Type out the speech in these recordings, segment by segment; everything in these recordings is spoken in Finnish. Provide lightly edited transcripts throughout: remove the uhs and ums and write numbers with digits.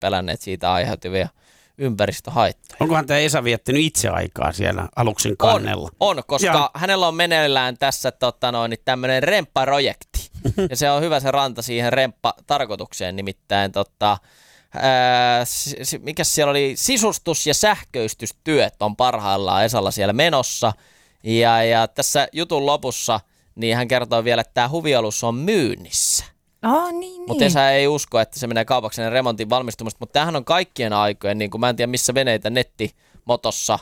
pelänneet siitä aiheutuvia ympäristöhaittoja. Onkohan tämä Esa viettänyt itse aikaa siellä aluksen kannella? On, koska hänellä on meneillään tässä tämmöinen remppaprojekti. Ja se on hyvä se ranta siihen remppa-tarkoitukseen, nimittäin mikäs siellä oli, sisustus- ja sähköistystyöt on parhaillaan Esalla siellä menossa. Ja tässä jutun lopussa niin hän kertoo vielä, että tämä huvialus on myynnissä. Niin. Mutta Esa ei usko, että se menee kaupaksi ennen remontin valmistumista, mutta tämähän on kaikkien aikojen, niin kuin mä en tiedä missä veneitä nettimotossa,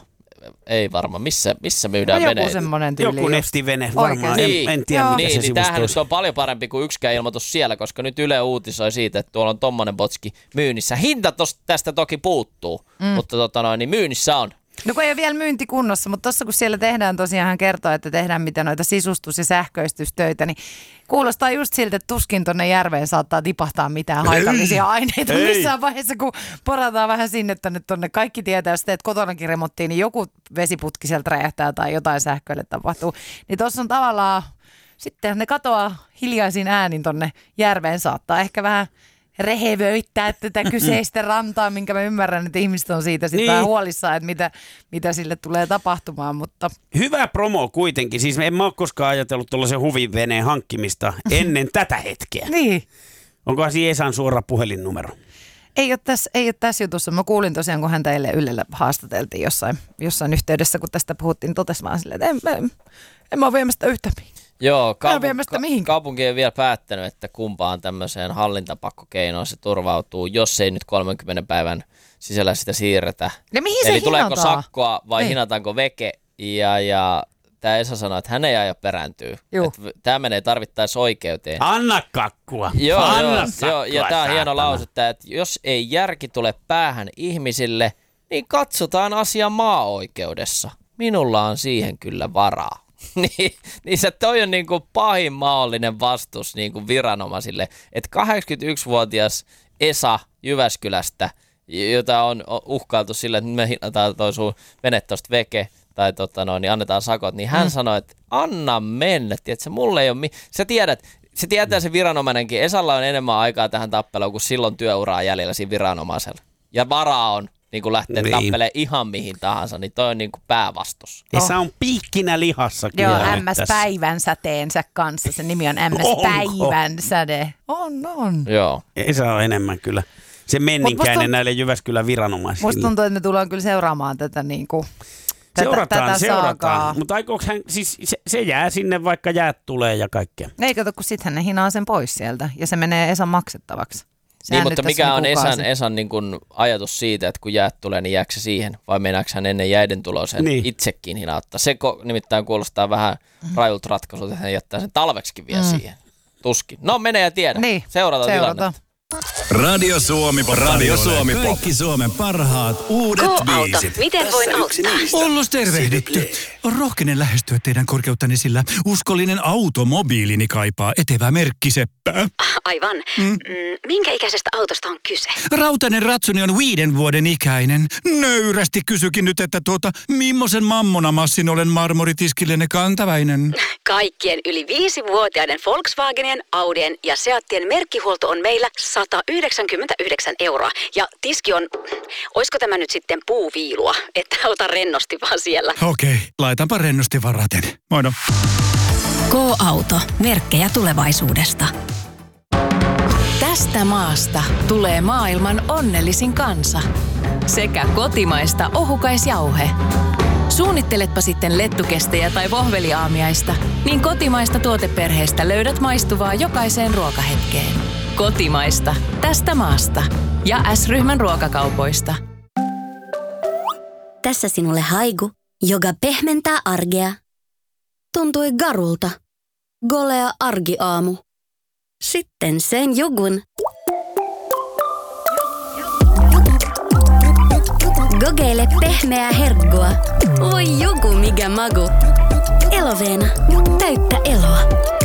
ei varmaan, missä myydään veneitä. Joku semmoinen tyyli. Joku nettivene varmaan, en tiedä mikä se sivusto tämähän nyt on paljon parempi kuin yksikään ilmoitus siellä, koska nyt Yle uutisoi siitä, että tuolla on tommonen botski myynnissä. Hinta tästä toki puuttuu, mutta niin myynnissä on. No kun ei ole vielä myyntikunnossa, mutta tuossa kun siellä tehdään tosiaan, hän kertoo, että tehdään mitä noita sisustus- ja sähköistystöitä, niin kuulostaa just siltä, että tuskin tuonne järveen saattaa tipahtaa mitään haitallisia aineita missään vaiheessa, kun porataan vähän sinne tonne. Kaikki tietää, jos teet kotonakin remonttiin, niin joku vesiputki sieltä räjähtää tai jotain sähköille tapahtuu. Niin tuossa on tavallaan, sitten ne katoaa hiljaisin äänin tonne järveen, saattaa ehkä vähän rehevöittää tätä kyseistä rantaa, minkä mä ymmärrän, että ihmiset on siitä sitten vähän huolissaan, että mitä sille tulee tapahtumaan, mutta... Hyvä promo kuitenkin, siis en mä ole koskaan ajatellut tuollaisen huviveneen hankkimista ennen tätä hetkeä. Niin. Onkohan siinä Esan suora puhelinnumero? Ei ole tässä jutussa. Mä kuulin tosiaan, kun häntä eilen Ylellä haastateltiin jossain yhteydessä, kun tästä puhuttiin, totesi vaan silleen, että en mä ole viemästä yhtä mihin. Joo, kaupunki ei vielä päättänyt, että kumpaan tämmöiseen hallintapakkokeinoon se turvautuu, jos ei nyt 30 päivän sisällä sitä siirretä. Ja mihin se Eli tuleeko hinataan? sakkoa vai hinataanko veke? Ja tämä Esa sanoi, että hän ei aio perääntyä. Tämä menee tarvittaessa oikeuteen. Anna kakkua! Joo, ja tämä on hieno lause, että jos ei järki tule päähän ihmisille, niin katsotaan asia maaoikeudessa. Minulla on siihen kyllä varaa. niin se toi on niinku pahin mahdollinen vastus niinku viranomaisille, että 81-vuotias Esa Jyväskylästä, jota on uhkailtu sillä, että me hinnataan toi sun vene tosta veke tai niin annetaan sakot, niin hän sanoi, että anna mennä, tiedätkö, mulle ei ole se tietää se viranomainenkin, Esalla on enemmän aikaa tähän tappeluun kuin silloin työuraa jäljellä siinä viranomaisella. Ja varaa on niin kuin lähtee tappelemaan ihan mihin tahansa, niin toi on niin kuin päävastus. Esa on piikkinä lihassa. Joo, MS-päivän säteensä kanssa. Se nimi on MS-päivän säde. On. Joo. Esa on enemmän kyllä. Se menninkäinen näille Jyväskylän viranomaisille. Musta tuntuu, että me tullaan kyllä seuraamaan tätä niin kuin... Seurataan. Mutta aikooko hän, siis se jää sinne, vaikka jäät tulee ja kaikkea. Ei kato, kun sitten hän hinaa sen pois sieltä ja se menee Esan maksettavaksi. Niin, mutta mikä on Esan niin kun ajatus siitä, että kun jäät tulee, niin jääkö se siihen? Vai mennäänkö hän ennen jäiden tuloa sen itsekin hinauttaa? Se nimittäin kuulostaa vähän rajulta ratkaisulta, että hän jättää sen talveksikin vielä siihen. Tuskin. No, mene ja tiedä. Niin, seurataan tilannetta. Radio Suomi Pop. Kaikki Suomen parhaat uudet biisit. Miten voin auttaa? Ollos tervehditty. Rohkenen lähestyä teidän korkeuttani, sillä uskollinen automobiilini kaipaa etevää merkkiseppää. Aivan. Minkä ikäisestä autosta on kyse? Rautainen ratsuni on 5 vuoden ikäinen. Nöyrästi kysykin nyt, että millaisen mammonamassin olen marmoritiskillenne kantaväinen. Kaikkien yli 5-vuotiaiden Volkswagenien, Audien ja Seattien merkkihuolto on meillä 199 €. Ja tiski on, oisko tämä nyt sitten puuviilua, että ota rennosti vaan siellä. Okei, laitanpa rennosti varaten. Moino. K-Auto. Merkkejä tulevaisuudesta. Tästä maasta tulee maailman onnellisin kansa. Sekä kotimaista ohukaisjauhe. Suunnitteletpa sitten lettukestejä tai vohveliaamiaista, niin kotimaista tuoteperheestä löydät maistuvaa jokaiseen ruokahetkeen. Kotimaista. Tästä maasta. Ja S-ryhmän ruokakaupoista. Tässä sinulle haiku, joka pehmentää arkea. Tuntui garulta. Golea argiaamu. Sitten sen jugun. Gogeile pehmeää herkkua. Oi joku mikä magu. Eloveena. Täyttä eloa.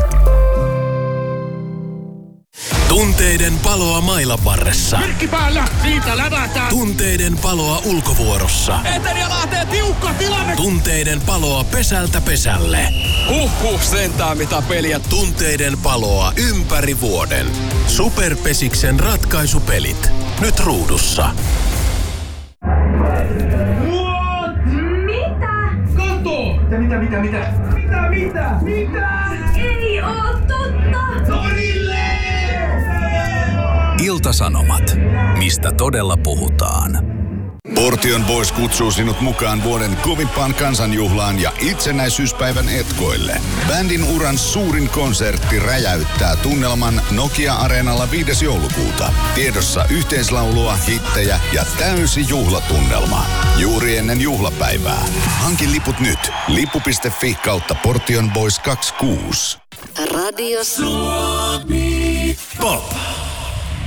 Tunteiden paloa mailan varressa. Merkki päällä, siitä lävätään. Tunteiden paloa ulkovuorossa. Etelä lähtee tiukka tilanne. Tunteiden paloa pesältä pesälle. Sentään mitä peliä. Tunteiden paloa ympäri vuoden. Superpesiksen ratkaisupelit. Nyt ruudussa. Mitä? Ei oo totta! Torille! Ilta-Sanomat. Mistä todella puhutaan? Portion Boys kutsuu sinut mukaan vuoden kovimpaan kansanjuhlaan ja itsenäisyyspäivän etkoille. Bändin uran suurin konsertti räjäyttää tunnelman Nokia-areenalla 5. joulukuuta. Tiedossa yhteislaulua, hittejä ja täysi juhlatunnelma. Juuri ennen juhlapäivää. Hanki liput nyt. Lippu.fi/Portion Boys 26. Radio Pop.